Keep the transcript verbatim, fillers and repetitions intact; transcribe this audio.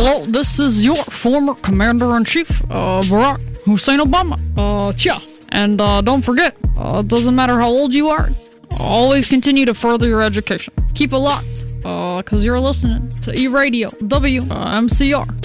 hello, this is your former Commander-in-Chief, uh, Barack Hussein Obama. Uh, Chia. And uh, don't forget, uh, it doesn't matter how old you are, always continue to further your education. Keep it locked, uh, because you're listening to E-Radio, W M C R.